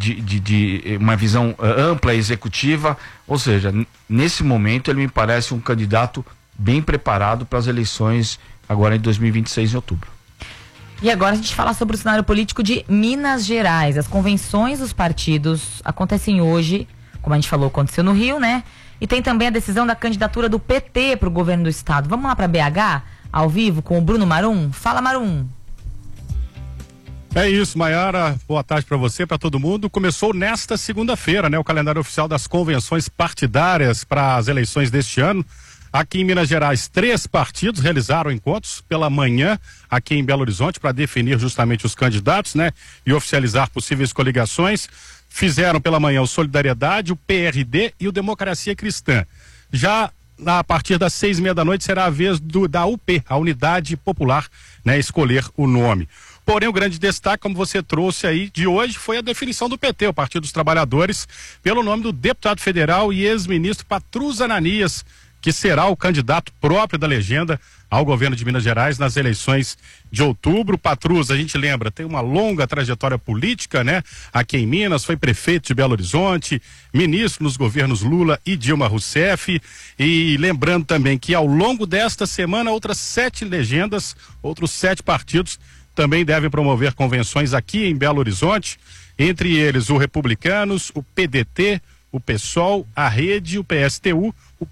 uma visão ampla, executiva. Ou seja, nesse momento ele me parece um candidato bem preparado para as eleições agora em 2026, em outubro. E agora a gente fala sobre o cenário político de Minas Gerais. As convenções dos partidos acontecem hoje, como a gente falou, aconteceu no Rio, né? E tem também a decisão da candidatura do PT para o governo do estado. Vamos lá para BH, ao vivo, com o Bruno Marum. Fala, Marum. É isso, Maiara. Boa tarde para você, para todo mundo. Começou nesta segunda-feira, né, o calendário oficial das convenções partidárias para as eleições deste ano. Aqui em Minas Gerais, 3 partidos realizaram encontros pela manhã aqui em Belo Horizonte para definir justamente os candidatos, né? E oficializar possíveis coligações. Fizeram pela manhã o Solidariedade, o PRD e o Democracia Cristã. Já a partir das 6:30 da noite será a vez da UP, a Unidade Popular, né? Escolher o nome. Porém, o grande destaque, como você trouxe aí, de hoje foi a definição do PT, o Partido dos Trabalhadores, pelo nome do deputado federal e ex-ministro Patrus Ananias, que será o candidato próprio da legenda ao governo de Minas Gerais nas eleições de outubro. Patrus, a gente lembra, tem uma longa trajetória política, né? Aqui em Minas, foi prefeito de Belo Horizonte, ministro nos governos Lula e Dilma Rousseff. E lembrando também que ao longo desta semana, outras 7 legendas, outros 7 partidos também devem promover convenções aqui em Belo Horizonte, entre eles o Republicanos, o PDT, o PSOL, a Rede, o PSTU, o